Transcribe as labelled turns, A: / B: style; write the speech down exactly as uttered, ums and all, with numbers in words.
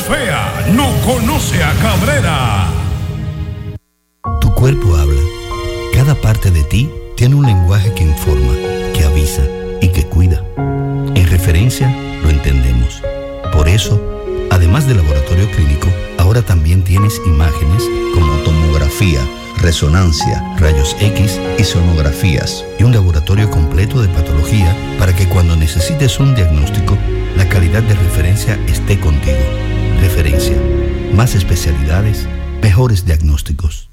A: fea no conoce a Cabrera.
B: Tu cuerpo habla. Cada parte de ti tiene un lenguaje que informa, que avisa y que cuida. En Referencia lo entendemos. Por eso, además del laboratorio clínico, ahora también tienes imágenes como tomografía, resonancia, rayos X y sonografías, y un laboratorio completo de patología para que cuando necesites un diagnóstico, la calidad de Referencia esté contigo. Referencia. Más especialidades, mejores diagnósticos.